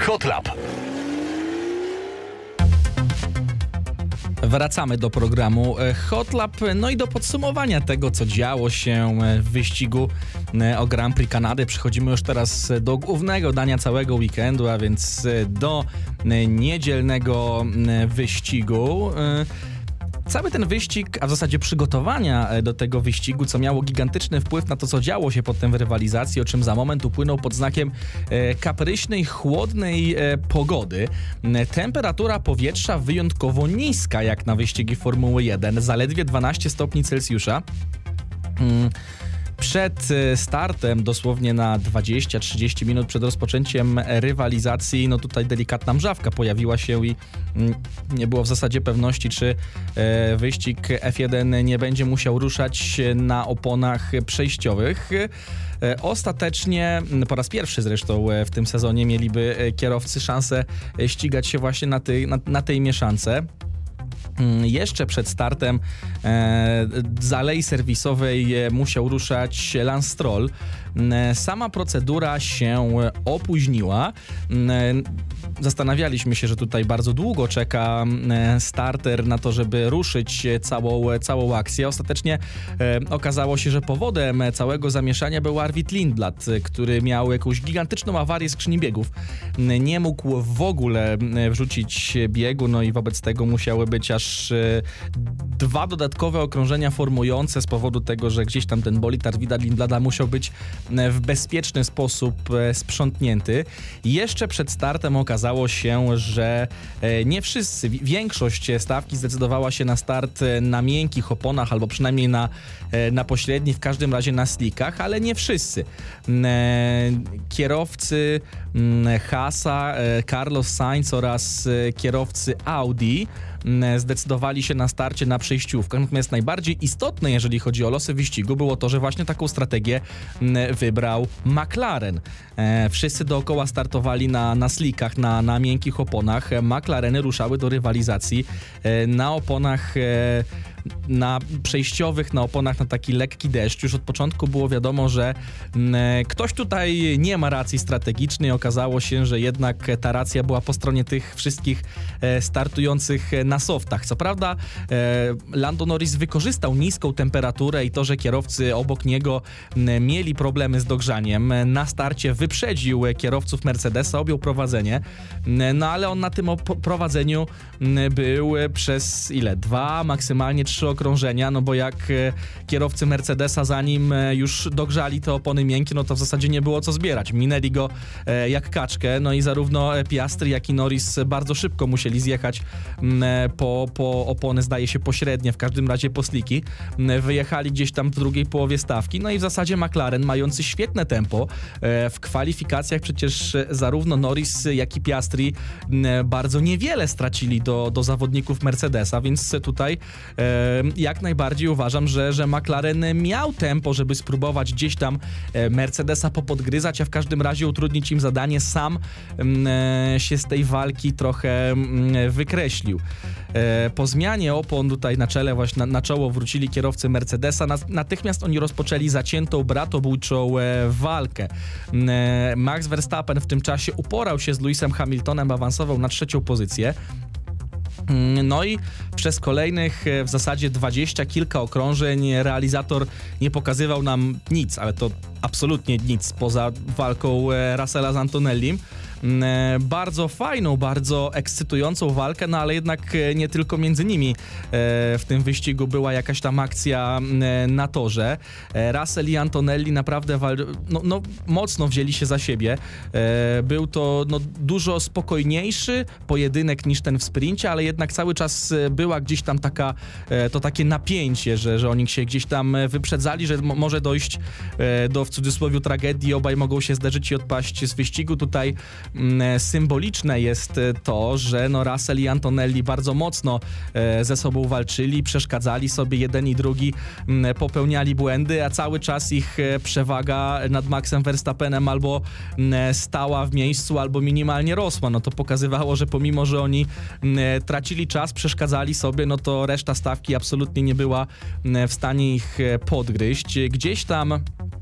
Hot Lap. Wracamy do programu Hot Lap, no i do podsumowania tego, co działo się w wyścigu o Grand Prix Kanady. Przechodzimy już teraz do głównego dania całego weekendu, a więc do niedzielnego wyścigu. Cały ten wyścig, a w zasadzie przygotowania do tego wyścigu, co miało gigantyczny wpływ na to, co działo się potem w rywalizacji, o czym za moment upłynął pod znakiem kapryśnej, chłodnej pogody. Temperatura powietrza wyjątkowo niska, jak na wyścigi Formuły 1, zaledwie 12 stopni Celsjusza. Przed startem, dosłownie na 20-30 minut przed rozpoczęciem rywalizacji, no tutaj delikatna mrzawka pojawiła się i nie było w zasadzie pewności, czy wyścig F1 nie będzie musiał ruszać na oponach przejściowych. Ostatecznie, po raz pierwszy zresztą w tym sezonie, mieliby kierowcy szansę ścigać się właśnie na tej mieszance. Jeszcze przed startem z alei serwisowej musiał ruszać Lance Stroll. Sama procedura się opóźniła. Zastanawialiśmy się, że tutaj bardzo długo czeka starter na to, żeby ruszyć całą akcję. Ostatecznie okazało się, że powodem całego zamieszania był Arvid Lindblad, który miał jakąś gigantyczną awarię skrzyni biegów. Nie mógł w ogóle wrzucić biegu, no i wobec tego musiały być aż 2 dodatkowe okrążenia formujące z powodu tego, że gdzieś tam ten bolid Arvida Lindblada musiał być w bezpieczny sposób sprzątnięty. Jeszcze przed startem okazało się, że nie wszyscy, większość stawki zdecydowała się na start na miękkich oponach, albo przynajmniej na pośrednich, w każdym razie na slickach, ale nie wszyscy. Kierowcy Haasa, Carlos Sainz oraz kierowcy Audi zdecydowali się na starcie na przejściówkach. Natomiast najbardziej istotne, jeżeli chodzi o losy wyścigu, było to, że właśnie taką strategię wybrał McLaren. Wszyscy dookoła startowali na slickach, na miękkich oponach. McLareny ruszały do rywalizacji na oponach na przejściowych, na oponach na taki lekki deszcz. Już od początku było wiadomo, że ktoś tutaj nie ma racji strategicznej. Okazało się, że jednak ta racja była po stronie tych wszystkich startujących na softach. Co prawda Lando Norris wykorzystał niską temperaturę i to, że kierowcy obok niego mieli problemy z dogrzaniem. Na starcie wyprzedził kierowców Mercedesa, objął prowadzenie, no ale on na tym prowadzeniu był przez 2, maksymalnie 3 okrążenia, no bo jak kierowcy Mercedesa zanim już dogrzali te opony miękkie, no to w zasadzie nie było co zbierać. Minęli go jak kaczkę, no i zarówno Piastri, jak i Norris bardzo szybko musieli zjechać po opony, zdaje się pośrednie, w każdym razie po sliki. Wyjechali gdzieś tam w drugiej połowie stawki, no i w zasadzie McLaren, mający świetne tempo, w kwalifikacjach przecież zarówno Norris, jak i Piastri bardzo niewiele stracili do zawodników Mercedesa, więc tutaj jak najbardziej uważam, że McLaren miał tempo, żeby spróbować gdzieś tam Mercedesa popodgryzać, a w każdym razie utrudnić im zadanie. Sam się z tej walki trochę wykreślił. Po zmianie opon tutaj na czele, właśnie na czoło wrócili kierowcy Mercedesa. Natychmiast oni rozpoczęli zaciętą, bratobójczą walkę. Max Verstappen w tym czasie uporał się z Lewisem Hamiltonem, awansował na 3. pozycję. No i przez kolejnych w zasadzie 20 kilka okrążeń realizator nie pokazywał nam nic, ale to absolutnie nic poza walką Russella z Antonellim. Bardzo fajną, bardzo ekscytującą walkę, no ale jednak nie tylko między nimi w tym wyścigu była jakaś tam akcja na torze. Russell i Antonelli naprawdę mocno wzięli się za siebie. Był to dużo spokojniejszy pojedynek niż ten w sprincie, ale jednak cały czas była gdzieś tam takie napięcie, że oni się gdzieś tam wyprzedzali, że może dojść do, w cudzysłowie, tragedii, obaj mogą się zderzyć i odpaść z wyścigu. Tutaj symboliczne jest to, że Russell i Antonelli bardzo mocno ze sobą walczyli, przeszkadzali sobie, jeden i drugi popełniali błędy, a cały czas ich przewaga nad Maxem Verstappenem albo stała w miejscu, albo minimalnie rosła. No to pokazywało, że pomimo, że oni tracili czas, przeszkadzali sobie, no to reszta stawki absolutnie nie była w stanie ich podgryźć. Gdzieś tam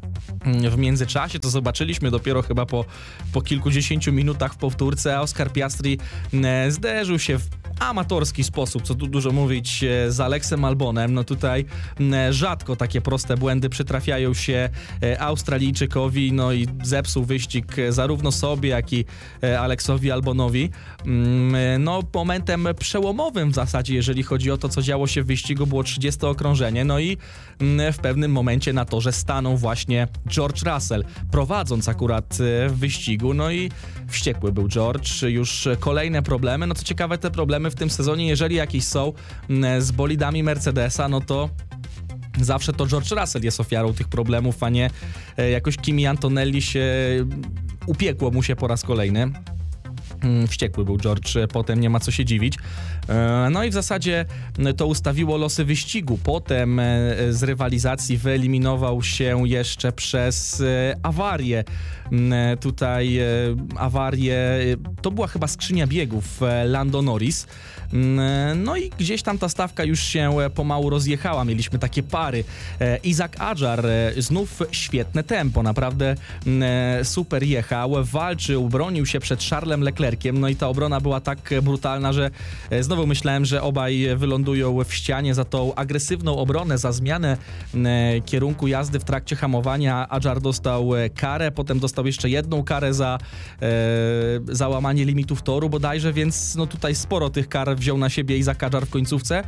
w międzyczasie, to zobaczyliśmy dopiero chyba po kilkudziesięciu minutach w powtórce, a Oscar Piastri zderzył się w amatorski sposób, co tu dużo mówić, z Aleksem Albonem. No tutaj rzadko takie proste błędy przytrafiają się Australijczykowi, no i zepsuł wyścig zarówno sobie, jak i Aleksowi Albonowi. No momentem przełomowym w zasadzie, jeżeli chodzi o to, co działo się w wyścigu, było 30 okrążenie, no i w pewnym momencie na torze stanął właśnie George Russell, prowadząc akurat w wyścigu, no i wściekły był George, już kolejne problemy. No co ciekawe, te problemy w tym sezonie, jeżeli jakieś są z bolidami Mercedesa, no to zawsze to George Russell jest ofiarą tych problemów, a nie jakoś Kimi Antonelli się upiekło mu się po raz kolejny. Wściekły był George, potem nie ma co się dziwić. No i w zasadzie to ustawiło losy wyścigu. Potem z rywalizacji wyeliminował się jeszcze przez awarię. Tutaj awarię, to była chyba skrzynia biegów Lando Norris. No i gdzieś tam ta stawka już się pomału rozjechała. Mieliśmy takie pary. Isaac Adjar, znów świetne tempo, naprawdę super jechał, walczył, bronił się przed Charlesem Leclerciem, no i ta obrona była tak brutalna, że znowu myślałem, że obaj wylądują w ścianie. Za tą agresywną obronę, za zmianę kierunku jazdy w trakcie hamowania Adjar dostał karę, potem dostał jeszcze jedną karę za załamanie limitów toru bodajże, więc no tutaj sporo tych kar wziął na siebie Isaac Adjar w końcówce.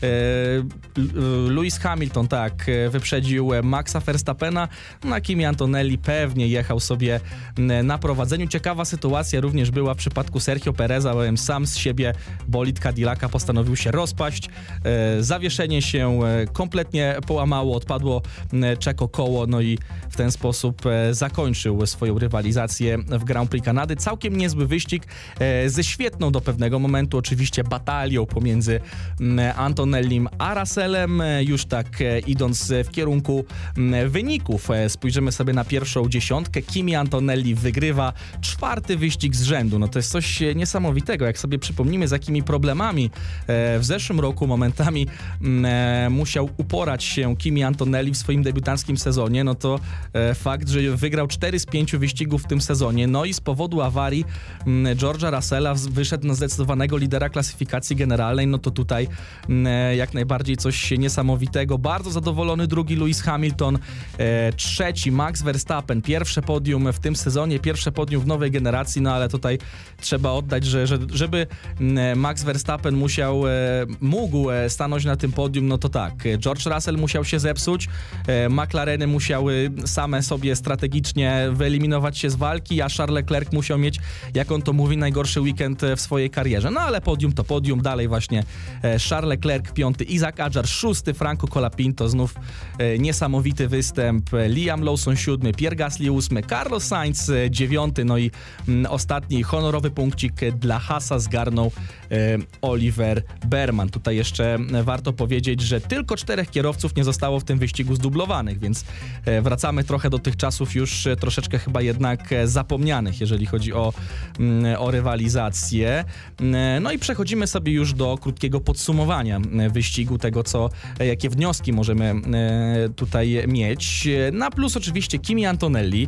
Lewis Hamilton wyprzedził Maxa Verstappena, a Kimi Antonelli pewnie jechał sobie na prowadzeniu. Ciekawa sytuacja również była w przypadku Sergio Pereza, bowiem sam z siebie bolid Cadillaca postanowił się rozpaść. Zawieszenie się kompletnie połamało, odpadło Checo koło, no i w ten sposób zakończył swoją rywalizację w Grand Prix Kanady. Całkiem niezły wyścig, ze świetną do pewnego momentu oczywiście batalią pomiędzy Antonellim a Russellem. Już tak idąc w kierunku wyników, spojrzymy sobie na pierwszą dziesiątkę. Kimi Antonelli wygrywa 4. wyścig z rzędu. No to jest coś niesamowitego, jak sobie przypomnimy, z jakimi problemami w zeszłym roku momentami musiał uporać się Kimi Antonelli w swoim debiutanckim sezonie, no to fakt, że wygrał 4 z 5 wyścigów w tym sezonie, no i z powodu awarii George'a Russella wyszedł na zdecydowanego lidera klasyfikacji generalnej, no to tutaj jak najbardziej coś niesamowitego. Bardzo zadowolony drugi Lewis Hamilton, trzeci Max Verstappen, pierwsze podium w tym sezonie, pierwsze podium w nowej generacji, no ale tutaj trzeba oddać, że żeby Max Verstappen mógł stanąć na tym podium, no to tak, George Russell musiał się zepsuć, McLareny musiały same sobie strategicznie wyeliminować się z walki, a Charles Leclerc musiał mieć, jak on to mówi, najgorszy weekend w swojej karierze. No ale podium to podium, dalej właśnie Charles Leclerc 5, Isaac Adjar 6, Franco Colapinto znów niesamowity występ, Liam Lawson 7, Pierre Gasly 8, Carlos Sainz 9, no i ostatni honorowy punkcik dla Haasa zgarnął Oliver Behrman. Tutaj jeszcze warto powiedzieć, że tylko 4 kierowców nie zostało w tym wyścigu zdublowanych, więc wracamy trochę do tych czasów już troszeczkę chyba jednak zapomnianych, jeżeli chodzi o rywalizację. No i przechodzimy sobie już do krótkiego podsumowania wyścigu, tego jakie wnioski możemy tutaj mieć. Na plus oczywiście Kimi Antonelli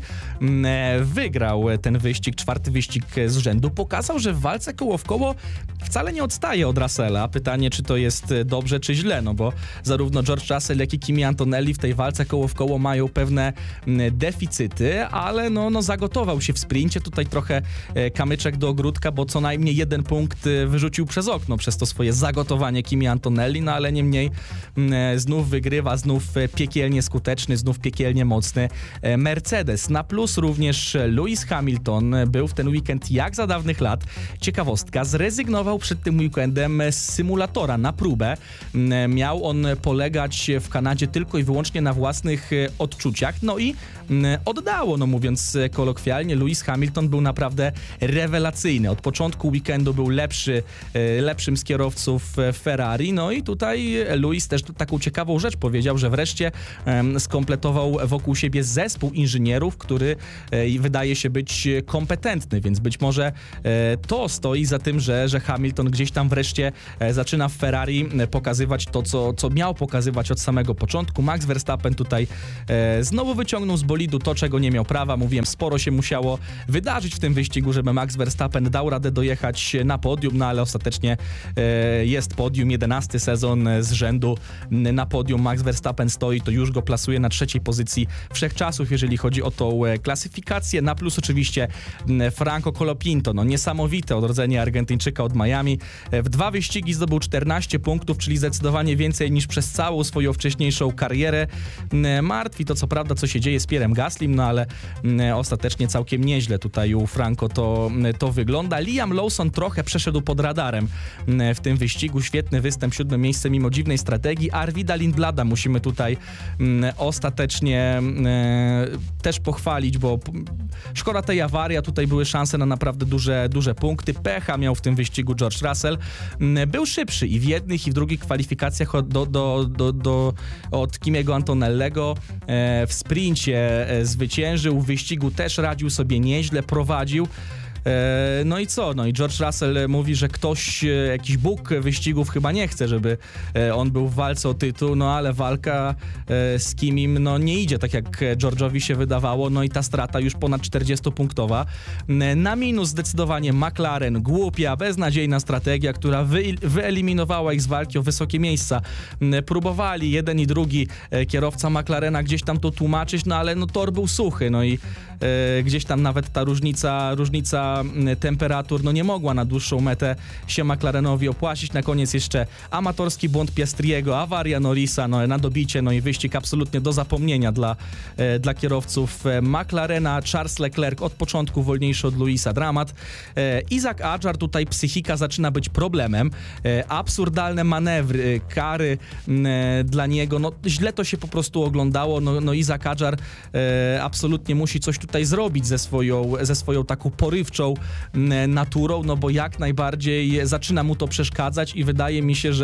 wygrał ten wyścig, 4. wyścig z rzędu, pokazał, że w walce koło w koło wcale nie odstaje od Russella. Pytanie, czy to jest dobrze, czy źle, no bo zarówno George Russell, jak i Kimi Antonelli w tej walce koło w koło mają pewne deficyty, ale no zagotował się w sprincie. Tutaj trochę kamyczek do ogródka, bo co najmniej 1 punkt wyrzucił przez okno przez to swoje zagotowanie Kimi Antonelli, no ale niemniej znów wygrywa, znów piekielnie skuteczny, znów piekielnie mocny Mercedes. Na plus również Lewis Hamilton był w ten weekend jak za dawnych lat. Ciekawostka, zrezygnował przed tym weekendem z symulatora na próbę. Miał on polegać w Kanadzie tylko i wyłącznie na własnych odczuciach, no i oddało, no mówiąc kolokwialnie. Lewis Hamilton był naprawdę rewelacyjny. Od początku weekendu był lepszym z kierowców Ferrari, no i tutaj Lewis też taką ciekawą rzecz powiedział, że wreszcie skompletował wokół siebie zespół inżynierów, który wydaje się być kompetentny, więc być może to stoi za tym, że Hamilton gdzieś tam wreszcie zaczyna w Ferrari pokazywać to, co miał pokazywać od samego początku. Max Verstappen tutaj znowu wyciągnął z bolidu to, czego nie miał prawa. Mówiłem, sporo się musiało wydarzyć w tym wyścigu, żeby Max Verstappen dał radę dojechać na podium, no ale ostatecznie jest podium, 11 sezon z rzędu na podium. Max Verstappen stoi, to już go plasuje na 3. pozycji wszechczasów, jeżeli chodzi o tą klasyfikację. Na plus oczywiście Franco Colapinto, no niesamowite odrodzenie Argentyńczyka od Miami. W 2 wyścigi zdobył 14 punktów, czyli zdecydowanie więcej niż przez całą swoją wcześniejszą karierę. Martwi to co prawda, co się dzieje z Pierrem Gaslym, no ale ostatecznie całkiem nieźle tutaj u Franco to wygląda. Liam Lawson trochę przeszedł pod radarem w tym wyścigu. Świetny występ, 7. miejsce mimo dziwnej strategii. Arvida Lindblada musimy tutaj ostatecznie też pochwalić, bo szkoda tej awarii, a tutaj były szanse na naprawdę duże punkty. Pecha miał w tym wyścigu George Russell. Był szybszy i w jednych, i w drugich kwalifikacjach od Kimiego Antonellego. W sprincie zwyciężył, w wyścigu też radził sobie nieźle, prowadził. No i co? No i George Russell mówi, że ktoś, jakiś Bóg wyścigów chyba nie chce, żeby on był w walce o tytuł, no ale walka z Kimim no nie idzie tak jak George'owi się wydawało, no i ta strata już ponad 40-punktowa. Na minus zdecydowanie McLaren, głupia, beznadziejna strategia, która wyeliminowała ich z walki o wysokie miejsca. Próbowali jeden i drugi kierowca McLarena gdzieś tam to tłumaczyć, no ale no tor był suchy, no i gdzieś tam nawet ta różnica temperatur no nie mogła na dłuższą metę się McLarenowi opłacić. Na koniec jeszcze amatorski błąd Piastriego, awaria Norrisa, no na dobicie, no i wyścig absolutnie do zapomnienia dla kierowców McLarena. Charles Leclerc od początku wolniejszy od Luisa, dramat. Isaac Adjar, tutaj psychika zaczyna być problemem. Absurdalne manewry, kary dla niego, no źle to się po prostu oglądało, no Isaac Adjar absolutnie musi coś tutaj zrobić ze swoją taką porywczą naturą, no bo jak najbardziej zaczyna mu to przeszkadzać i wydaje mi się,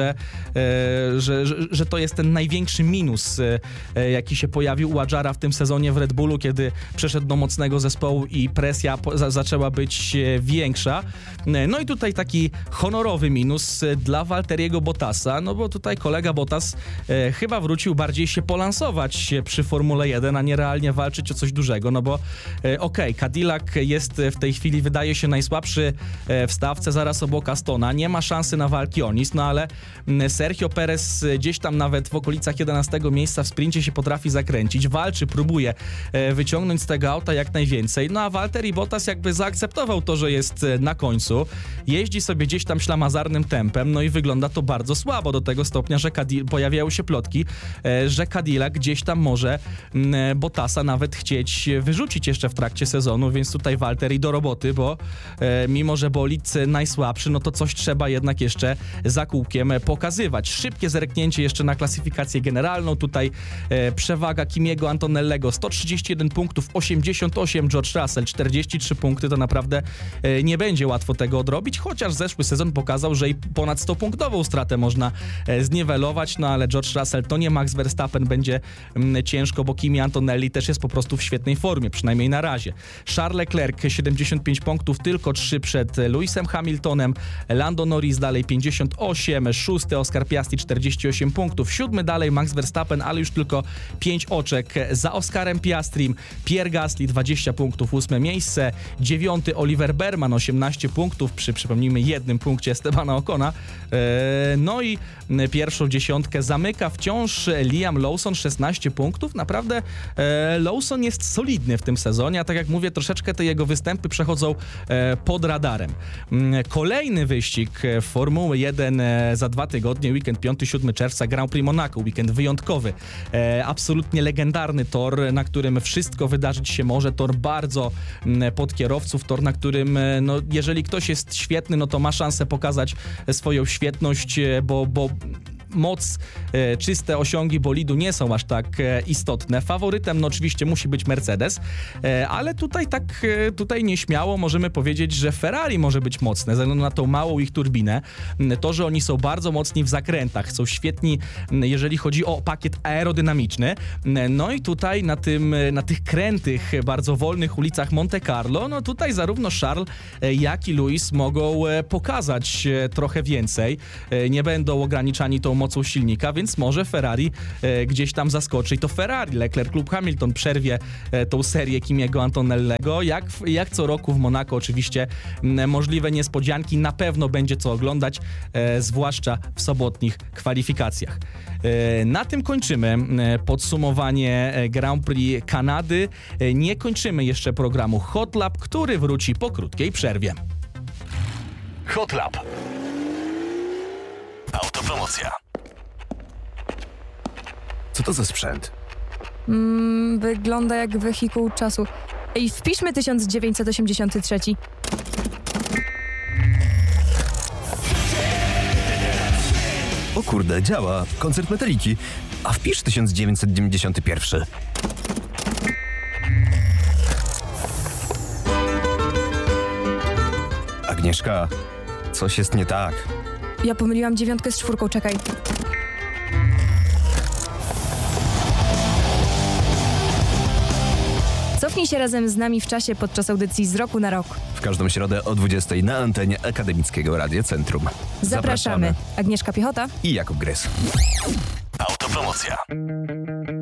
że to jest ten największy minus, jaki się pojawił u Adjara w tym sezonie w Red Bullu, kiedy przeszedł do mocnego zespołu i presja zaczęła być większa. No i tutaj taki honorowy minus dla Valtteriego Bottasa, no bo tutaj kolega Bottas chyba wrócił bardziej się polansować przy Formule 1, a nie realnie walczyć o coś dużego, no bo Cadillac jest w tej chwili, wydaje się, najsłabszy w stawce, zaraz obok Astona, nie ma szansy na walki o nic, no ale Sergio Perez gdzieś tam nawet w okolicach 11 miejsca w sprincie się potrafi zakręcić, walczy, próbuje wyciągnąć z tego auta jak najwięcej, no a Valtteri Bottas jakby zaakceptował to, że jest na końcu, jeździ sobie gdzieś tam ślamazarnym tempem, no i wygląda to bardzo słabo, do tego stopnia, że pojawiają się plotki, że Cadillac gdzieś tam może Bottasa nawet chcieć wyrzucić jeszcze w trakcie sezonu, więc tutaj Valtteri do roboty, bo mimo, że bolid najsłabszy, no to coś trzeba jednak jeszcze za kółkiem pokazywać. Szybkie zerknięcie jeszcze na klasyfikację generalną, tutaj przewaga Kimiego Antonellego 131 punktów, 88 George Russell, 43 punkty, to naprawdę nie będzie łatwo tego odrobić, chociaż zeszły sezon pokazał, że i ponad 100-punktową stratę można zniwelować, no ale George Russell to nie Max Verstappen, będzie ciężko, bo Kimi Antonelli też jest po prostu w świetnej formie, przynajmniej na razie. Charles Leclerc 75 punktów, tylko 3 przed Lewisem Hamiltonem, Lando Norris dalej 58, 6 Oscar Piastri 48 punktów, 7 dalej Max Verstappen, ale już tylko 5 oczek za Oscarem Piastrim, Pierre Gasly 20 punktów, 8 miejsce, 9 Oliver Berman 18 punktów przy, przypomnijmy, 1 punkcie Estebana Ocona, no i pierwszą dziesiątkę zamyka wciąż Liam Lawson, 16 punktów, naprawdę Lawson jest solidny w tym sezonie, a tak jak mówię, troszeczkę te jego występy przechodzą pod radarem. Kolejny wyścig Formuły 1 za 2 tygodnie, weekend 5-7 czerwca, Grand Prix Monaco, weekend wyjątkowy, absolutnie legendarny tor, na którym wszystko wydarzyć się może, tor bardzo pod kierowców, tor, na którym no, jeżeli ktoś jest świetny, no to ma szansę pokazać swoją świetność, bo moc, czyste osiągi bolidu nie są aż tak istotne. Faworytem no oczywiście musi być Mercedes, ale tutaj nieśmiało możemy powiedzieć, że Ferrari może być mocne, ze względu na tą małą ich turbinę. To, że oni są bardzo mocni w zakrętach, są świetni, jeżeli chodzi o pakiet aerodynamiczny. No i tutaj na tych krętych, bardzo wolnych ulicach Monte Carlo, no tutaj zarówno Charles, jak i Lewis mogą pokazać trochę więcej. Nie będą ograniczani tą mocą silnika, więc może Ferrari gdzieś tam zaskoczy. I to Ferrari, Leclerc lub Hamilton przerwie tą serię Kimiego Antonellego. Jak co roku w Monako oczywiście możliwe niespodzianki, na pewno będzie co oglądać, zwłaszcza w sobotnich kwalifikacjach. Na tym kończymy podsumowanie Grand Prix Kanady. Nie kończymy jeszcze programu Hot Lap, który wróci po krótkiej przerwie. Hot Lap. Autopromocja. Co to za sprzęt? Wygląda jak wehikuł czasu. Ej, wpiszmy 1983. O kurde, działa. Koncert Metaliki. A wpisz 1991. Agnieszka, coś jest nie tak. Ja pomyliłam 9 z 4, czekaj. Cofnij się razem z nami w czasie podczas audycji Z roku na rok. W każdą środę o 20 na antenie Akademickiego Radia Centrum. Zapraszamy. Agnieszka Piechota I Jakub Grys. Autopromocja.